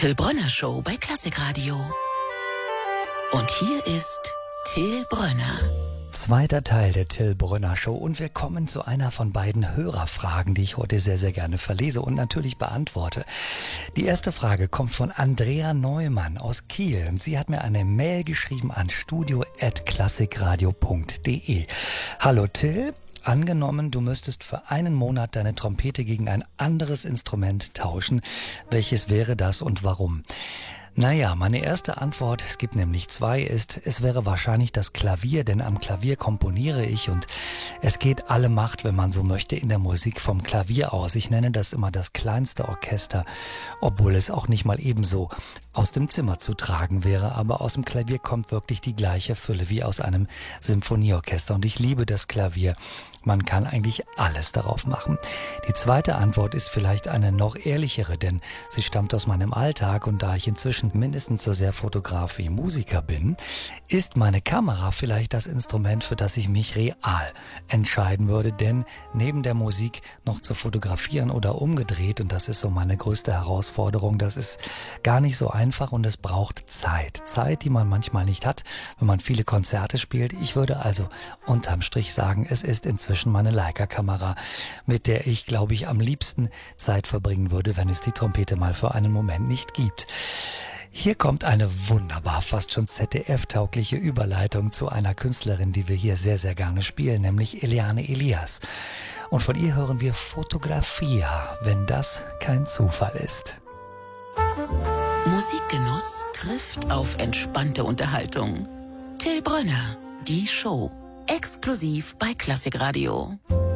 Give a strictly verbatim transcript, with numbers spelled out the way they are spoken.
Till Brönner Show bei Klassikradio. Und hier ist Till Brönner. Zweiter Teil der Till Brönner Show und wir kommen zu einer von beiden Hörerfragen, die ich heute sehr, sehr gerne verlese und natürlich beantworte. Die erste Frage kommt von Andrea Neumann aus Kiel und sie hat mir eine Mail geschrieben an studio at klassikradio punkt de. Hallo Till. Angenommen, du müsstest für einen Monat deine Trompete gegen ein anderes Instrument tauschen. Welches wäre das und warum? Naja, meine erste Antwort, es gibt nämlich zwei, ist, es wäre wahrscheinlich das Klavier, denn am Klavier komponiere ich und es geht alle Macht, wenn man so möchte, in der Musik vom Klavier aus. Ich nenne das immer das kleinste Orchester, obwohl es auch nicht mal ebenso aus dem Zimmer zu tragen wäre, aber aus dem Klavier kommt wirklich die gleiche Fülle wie aus einem Symphonieorchester und ich liebe das Klavier. Man kann eigentlich alles darauf machen. Die zweite Antwort ist vielleicht eine noch ehrlichere, denn sie stammt aus meinem Alltag und da ich inzwischen mindestens so sehr Fotograf wie Musiker bin, ist meine Kamera vielleicht das Instrument, für das ich mich real entscheiden würde, denn neben der Musik noch zu fotografieren oder umgedreht, und das ist so meine größte Herausforderung, das ist gar nicht so einfach und es braucht Zeit. Zeit, die man manchmal nicht hat, wenn man viele Konzerte spielt. Ich würde also unterm Strich sagen, es ist inzwischen meine Leica-Kamera, mit der ich, glaube ich, am liebsten Zeit verbringen würde, wenn es die Trompete mal für einen Moment nicht gibt. Hier kommt eine wunderbar, fast schon Z D F-taugliche Überleitung zu einer Künstlerin, die wir hier sehr, sehr gerne spielen, nämlich Eliane Elias. Und von ihr hören wir Fotografia, wenn das kein Zufall ist. Musikgenuss trifft auf entspannte Unterhaltung. Till Brönner, die Show. Exklusiv bei Klassikradio.